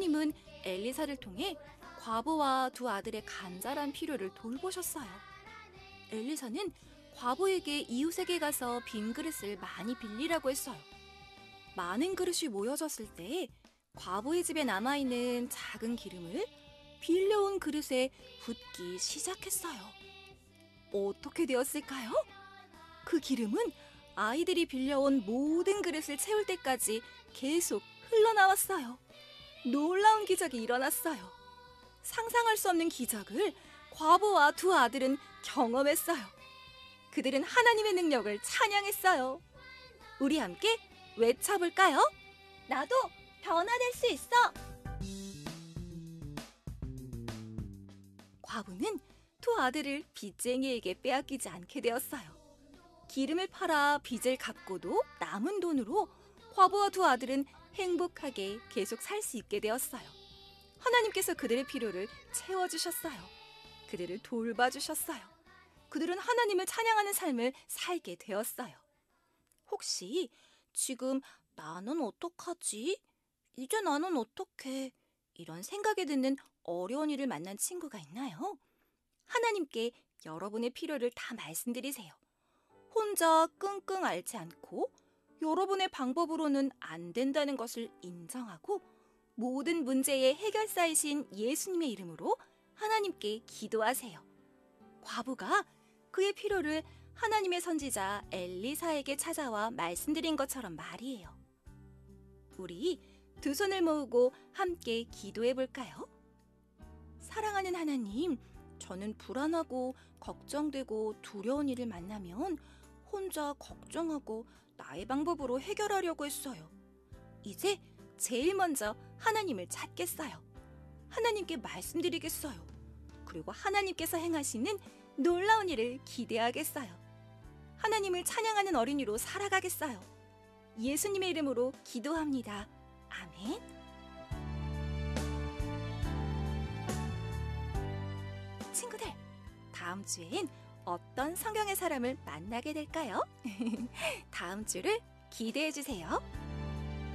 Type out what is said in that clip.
하나님은 엘리사를 통해 과부와 두 아들의 간절한 필요를 돌보셨어요. 엘리사는 과부에게 이웃에게 가서 빈 그릇을 많이 빌리라고 했어요. 많은 그릇이 모여졌을 때 과부의 집에 남아있는 작은 기름을 빌려온 그릇에 붓기 시작했어요. 어떻게 되었을까요? 그 기름은 아이들이 빌려온 모든 그릇을 채울 때까지 계속 흘러나왔어요. 놀라운 기적이 일어났어요. 상상할 수 없는 기적을 과부와 두 아들은 경험했어요. 그들은 하나님의 능력을 찬양했어요. 우리 함께 외쳐볼까요? 나도 변화될 수 있어! 과부는 두 아들을 빚쟁이에게 빼앗기지 않게 되었어요. 기름을 팔아 빚을 갚고도 남은 돈으로 과부와 두 아들은 행복하게 계속 살 수 있게 되었어요. 하나님께서 그들의 필요를 채워주셨어요. 그들을 돌봐주셨어요. 그들은 하나님을 찬양하는 삶을 살게 되었어요. 혹시 지금 나는 어떡하지? 이제 나는 어떡해? 이런 생각이 드는 어려운 일을 만난 친구가 있나요? 하나님께 여러분의 필요를 다 말씀드리세요. 혼자 끙끙 앓지 않고 여러분의 방법으로는 안 된다는 것을 인정하고 모든 문제의 해결사이신 예수님의 이름으로 하나님께 기도하세요. 과부가 그의 필요를 하나님의 선지자 엘리사에게 찾아와 말씀드린 것처럼 말이에요. 우리 두 손을 모으고 함께 기도해 볼까요? 사랑하는 하나님, 저는 불안하고 걱정되고 두려운 일을 만나면 혼자 걱정하고 나의 방법으로 해결하려고 했어요. 이제 제일 먼저 하나님을 찾겠어요. 하나님께 말씀드리겠어요. 그리고 하나님께서 행하시는 놀라운 일을 기대하겠어요. 하나님을 찬양하는 어린이로 살아가겠어요. 예수님의 이름으로 기도합니다. 아멘. 친구들, 다음 주엔 어떤 성경의 사람을 만나게 될까요? 다음 주를 기대해 주세요.